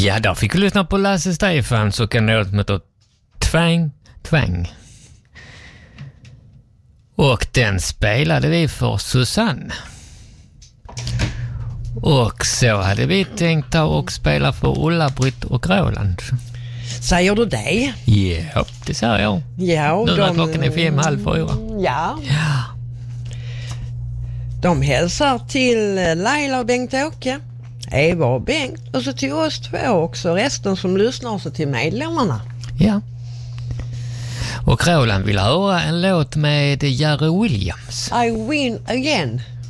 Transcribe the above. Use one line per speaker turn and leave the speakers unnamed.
Ja, då fick vi lyssna på Lasse Stefans och en låt som heter Tvang, Tvang. Och den spelade vi för Susanne. Och så hade vi tänkt ta och spela för Ulla-Britt och Roland.
Säger du det?
Ja, det säger jag.
Ja,
nu när klockan är 5:30.
Ja.
Ja.
De hälsar till Laila och Bengt-Åke, Eva och Bengt, och så till oss två också. Resten som lyssnar så till medlemmarna.
Ja. Och Roland vill höra en låt med Jerry Williams.
I win again.